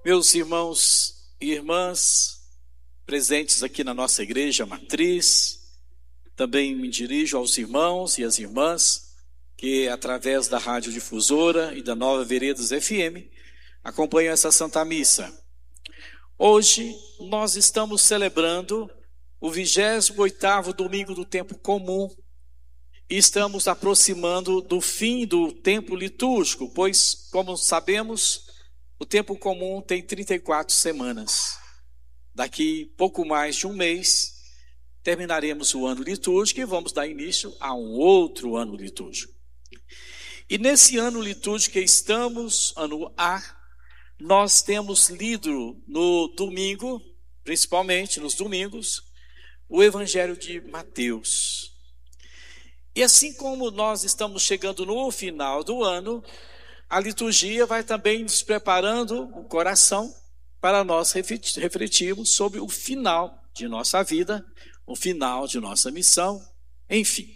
Meus irmãos e irmãs, presentes aqui na nossa igreja matriz, também me dirijo aos irmãos e às irmãs que, através da Rádio Difusora e da Nova Veredas FM, acompanham essa Santa Missa. Hoje nós estamos celebrando o 28º domingo do tempo comum e estamos aproximando do fim do tempo litúrgico, pois, como sabemos, o tempo comum tem 34 semanas. Daqui pouco mais de um mês, terminaremos o ano litúrgico e vamos dar início a um outro ano litúrgico. E nesse ano litúrgico que estamos, ano A, nós temos lido no domingo, principalmente nos domingos, o Evangelho de Mateus. E assim como nós estamos chegando no final do ano, a liturgia vai também nos preparando o coração para nós refletirmos sobre o final de nossa vida, o final de nossa missão, enfim.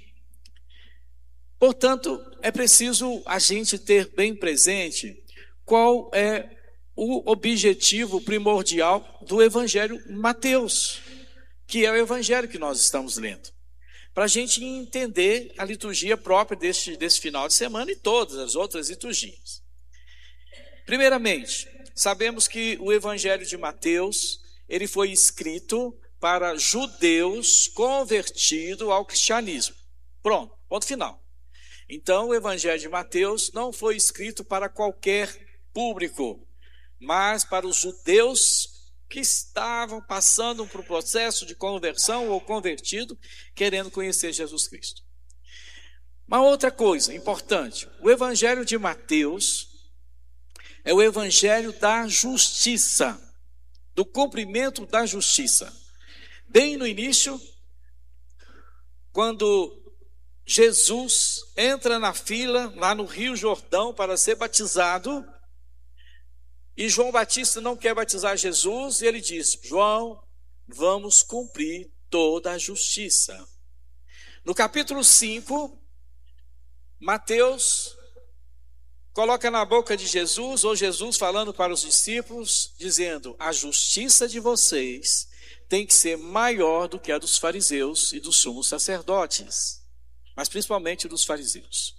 Portanto, é preciso a gente ter bem presente qual é o objetivo primordial do Evangelho Mateus, que é o Evangelho que nós estamos lendo, para a gente entender a liturgia própria desse final de semana e todas as outras liturgias. Primeiramente, sabemos que o Evangelho de Mateus, ele foi escrito para judeus convertidos ao cristianismo. Pronto, ponto final. Então, o Evangelho de Mateus não foi escrito para qualquer público, mas para os judeus que estavam passando por um processo de conversão ou convertido, querendo conhecer Jesus Cristo. Uma outra coisa importante, o Evangelho de Mateus é o Evangelho da justiça, do cumprimento da justiça. Bem no início, quando Jesus entra na fila, lá no Rio Jordão, para ser batizado, e João Batista não quer batizar Jesus, e ele diz: João, vamos cumprir toda a justiça. No capítulo 5, Mateus coloca na boca de Jesus, ou Jesus falando para os discípulos, dizendo: a justiça de vocês tem que ser maior do que a dos fariseus e dos sumos sacerdotes, mas principalmente dos fariseus.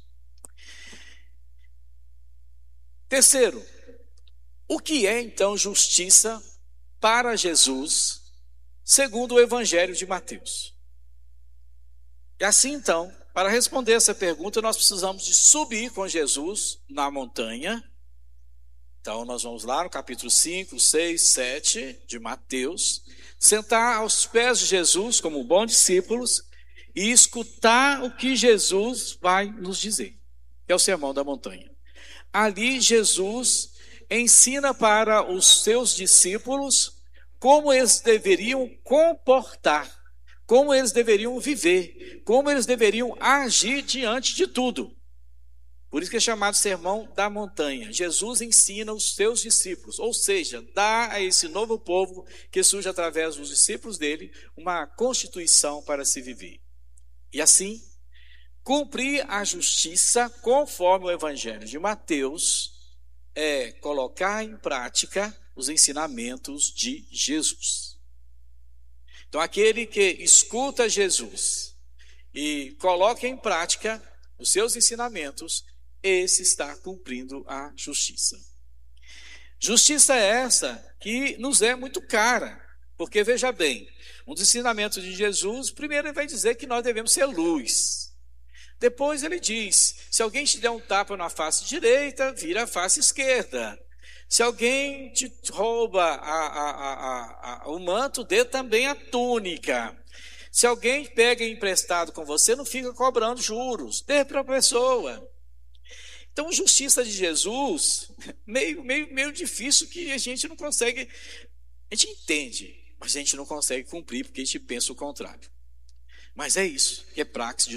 Terceiro, o que é então justiça para Jesus, segundo o Evangelho de Mateus? E assim então, para responder essa pergunta, nós precisamos de subir com Jesus na montanha. Então nós vamos lá no capítulo 5, 6, 7 de Mateus, sentar aos pés de Jesus como bons discípulos e escutar o que Jesus vai nos dizer, que é o Sermão da Montanha. Ali Jesus ensina para os seus discípulos como eles deveriam comportar, como eles deveriam viver, como eles deveriam agir diante de tudo. Por isso que é chamado Sermão da Montanha. Jesus ensina os seus discípulos, ou seja, dá a esse novo povo que surge através dos discípulos dele uma constituição para se viver. E assim, cumprir a justiça conforme o Evangelho de Mateus é colocar em prática os ensinamentos de Jesus. Então, aquele que escuta Jesus e coloca em prática os seus ensinamentos, esse está cumprindo a justiça. Justiça é essa que nos é muito cara, porque veja bem, um dos ensinamentos de Jesus, primeiro ele vai dizer que nós devemos ser luz. Depois ele diz: se alguém te der um tapa na face direita, vira a face esquerda. Se alguém te rouba o manto, dê também a túnica. Se alguém pega emprestado com você, não fica cobrando juros, dê para a pessoa. Então, justiça de Jesus, meio difícil, que a gente não consegue, a gente entende, mas a gente não consegue cumprir, porque a gente pensa o contrário. Mas é isso, que é praxe de